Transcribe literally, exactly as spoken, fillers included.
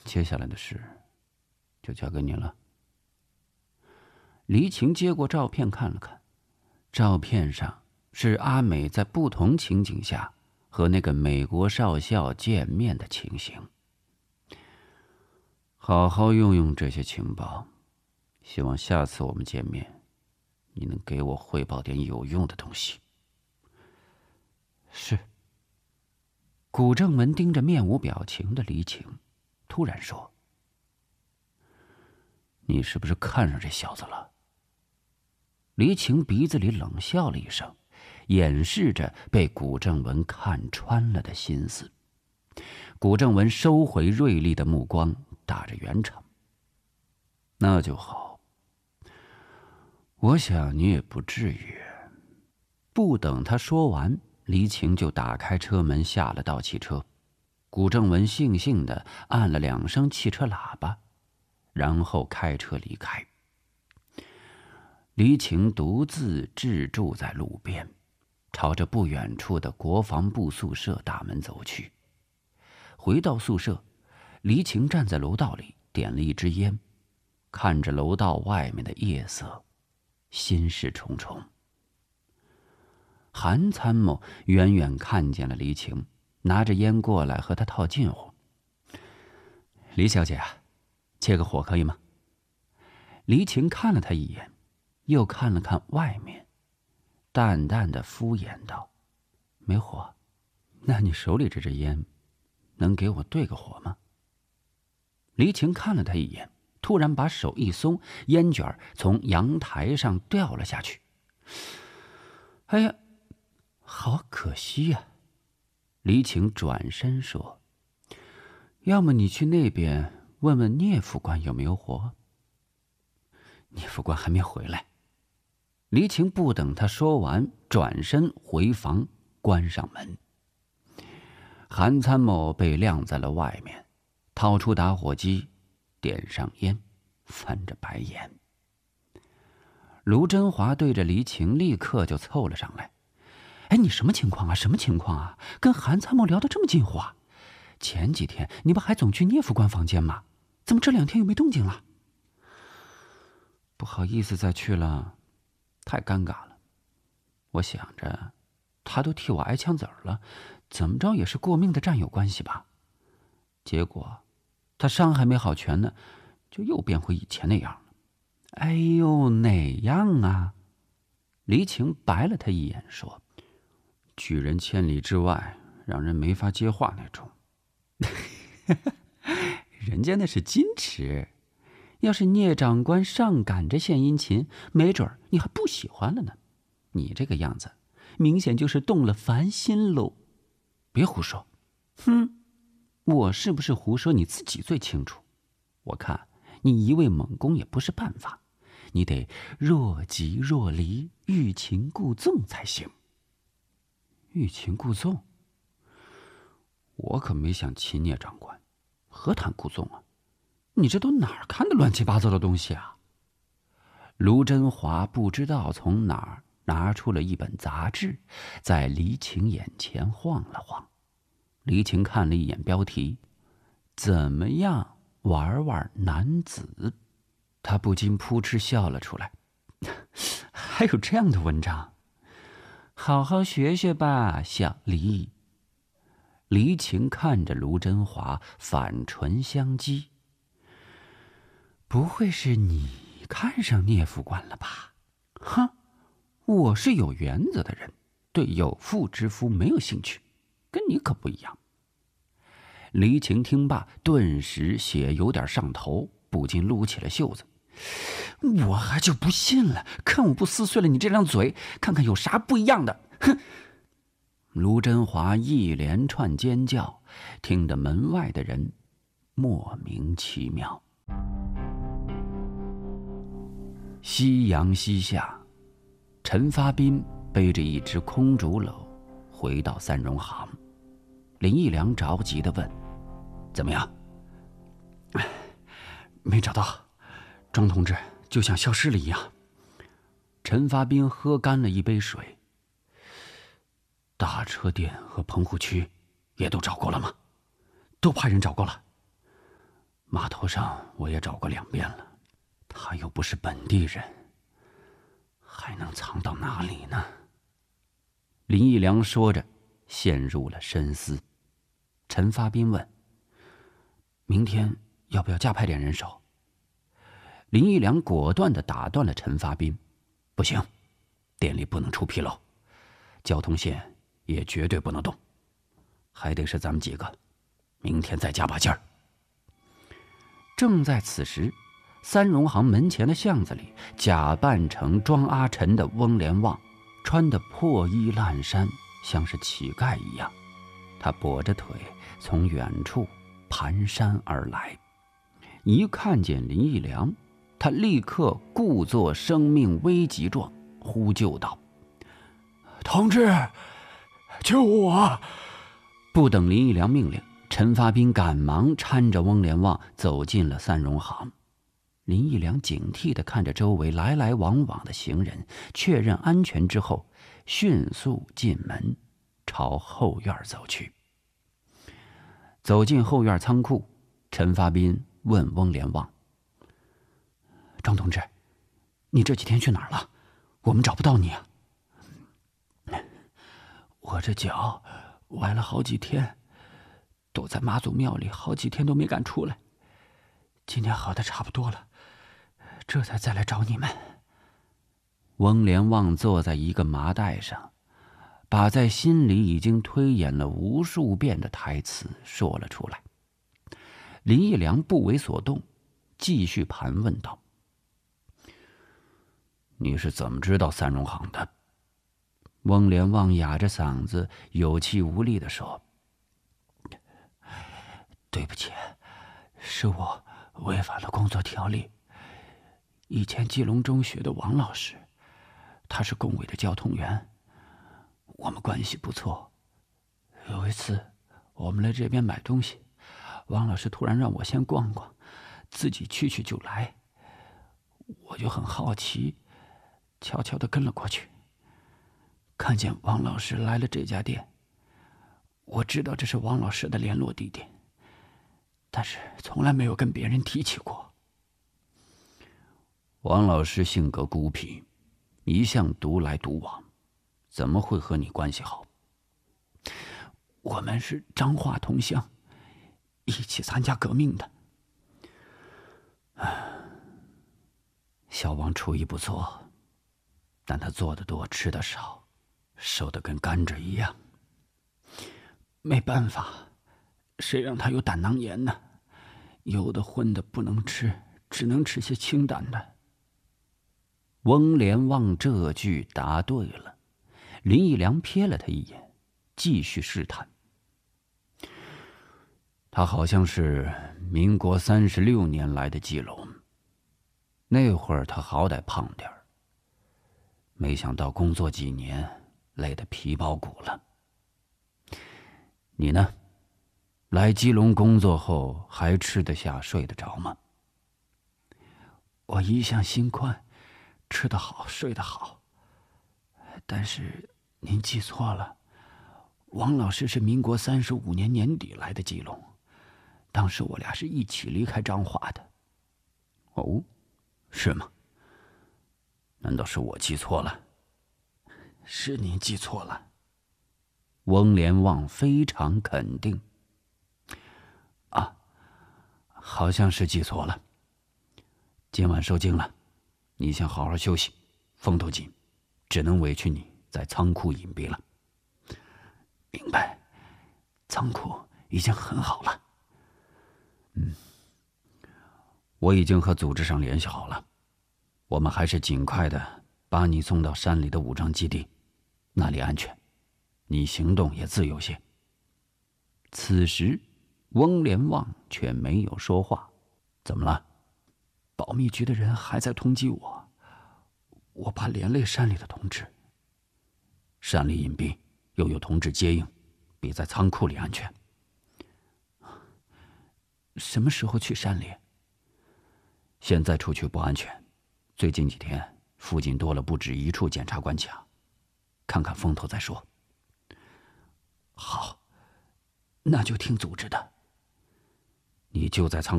接下来的事就交给你了。黎晴接过照片看了看，照片上是阿美在不同情景下和那个美国少校见面的情形。好好用用这些情报，希望下次我们见面，你能给我汇报点有用的东西。是。古正文盯着面无表情的黎晴，突然说：“你是不是看上这小子了？”黎晴鼻子里冷笑了一声，掩饰着被古正文看穿了的心思。古正文收回锐利的目光，打着圆场：“那就好。我想你也不至于。”不等他说完，黎晴就打开车门下了道汽车。古正文悻悻地按了两声汽车喇叭，然后开车离开。黎晴独自滞住在路边，朝着不远处的国防部宿舍大门走去。回到宿舍，黎晴站在楼道里点了一支烟，看着楼道外面的夜色，心事重重。韩参谋远远看见了黎晴，拿着烟过来和她套近乎：“黎小姐啊，借个火可以吗？”黎晴看了他一眼，又看了看外面，淡淡的敷衍道：“没火？那你手里这支烟，能给我对个火吗？”黎晴看了他一眼，突然把手一松，烟卷从阳台上掉了下去。“哎呀，好可惜呀！”黎晴转身说：“要么你去那边问问聂副官有没有火。”聂副官还没回来。黎晴不等他说完，转身回房，关上门。韩参谋被晾在了外面，掏出打火机，点上烟，翻着白眼。卢真华对着黎晴立刻就凑了上来：“哎，你什么情况啊？什么情况啊？跟韩参谋聊得这么近乎啊？前几天你不还总去聂副官房间吗？怎么这两天又没动静了？”“不好意思再去了，太尴尬了。我想着，他都替我挨枪子儿了，怎么着也是过命的战友关系吧。结果，他伤还没好全呢，就又变回以前那样了。”“哎呦，哪样啊？”黎晴白了他一眼说：“拒人千里之外，让人没法接话那种。”“人家那是矜持，要是聂长官上赶着献殷勤，没准儿你还不喜欢了呢。你这个样子，明显就是动了凡心喽。别胡说。”“哼，我是不是胡说你自己最清楚。我看你一味猛攻也不是办法，你得若即若离，欲擒故纵才行。”“欲擒故纵？我可没想擒聂长官，何谈故纵啊？你这都哪儿看的乱七八糟的东西啊？”卢真华不知道从哪儿拿出了一本杂志，在黎晴眼前晃了晃。黎晴看了一眼标题：“怎么样玩玩男子？”他不禁扑哧笑了出来：“还有这样的文章？好好学学吧，小黎。”黎晴看着卢真华，反唇相讥：“不会是你看上聂副官了吧？哼，我是有原则的人，对有妇之夫没有兴趣，跟你可不一样。”黎晴听罢，顿时血有点上头，不禁撸起了袖子：“我还就不信了，看我不撕碎了你这张嘴，看看有啥不一样的！”哼！卢真华一连串尖叫，听得门外的人莫名其妙。夕阳西下，陈发斌背着一只空竹篓回到三荣行。林义良着急地问：“怎么样？”“没找到，庄同志就像消失了一样。”陈发斌喝干了一杯水。“大车店和棚户区也都找过了吗？都派人找过了。” 码头上我也找过两遍了，他又不是本地人，还能藏到哪里呢？林义良说着，陷入了深思。陈发斌问：“明天要不要加派点人手？”林义良果断地打断了陈发斌：“不行，店里不能出纰漏，交通线也绝对不能动，还得是咱们几个，明天再加把劲儿。”正在此时，三荣行门前的巷子里，假扮成庄阿晨的翁连旺，穿得破衣烂衫，像是乞丐一样。他跛着腿从远处蹒跚而来，一看见林义良，他立刻故作生命危急状，呼救道：“同志，救我！”不等林义良命令，陈发斌赶忙搀着翁连旺走进了三荣行。林义良警惕地看着周围来来往往的行人，确认安全之后，迅速进门，朝后院走去。走进后院仓库，陈发斌问翁连旺：“庄同志，你这几天去哪儿了？我们找不到你啊。”“我这脚崴了好几天，躲在妈祖庙里好几天都没敢出来，今天好的差不多了，这才再来找你们。”翁连旺坐在一个麻袋上，把在心里已经推演了无数遍的台词说了出来。林义良不为所动，继续盘问道：“你是怎么知道三荣行的？”翁连旺哑着嗓子，有气无力地说：“对不起，是我违反了工作条例。以前基隆中学的王老师，他是工委的交通员，我们关系不错。有一次我们来这边买东西，王老师突然让我先逛逛，自己去去就来。我就很好奇，悄悄地跟了过去。看见王老师来了这家店，我知道这是王老师的联络地点，但是从来没有跟别人提起过。”王老师性格孤僻，一向独来独往，怎么会和你关系好？我们是彰化同乡，一起参加革命的。小王厨艺不错，但他做的多，吃的少，瘦得跟甘蔗一样。没办法，谁让他有胆囊炎呢？油的荤的不能吃，只能吃些清淡的。翁连旺这句答对了，林义良瞥了他一眼，继续试探。他好像是民国三十六年来的基隆，那会儿他好歹胖点儿，没想到工作几年，累得皮包骨了。你呢？来基隆工作后还吃得下睡得着吗？我一向心宽，吃得好睡得好。但是您记错了，王老师是民国三十五年年底来的基隆，当时我俩是一起离开彰化的。哦，是吗？难道是我记错了？是您记错了。翁连旺非常肯定。啊，好像是记错了。今晚收经了，你先好好休息，风头紧，只能委屈你在仓库隐蔽了。明白，仓库已经很好了。嗯，我已经和组织上联系好了，我们还是尽快的把你送到山里的武装基地，那里安全，你行动也自由些。此时，翁连旺却没有说话。怎么了？保密局的人还在通缉我，我怕连累山里的同志。山里隐蔽，又有同志接应，比在仓库里安全。什么时候去山里？现在出去不安全，最近几天附近多了不止一处检查关卡，看看风头再说。好，那就听组织的。你就在仓库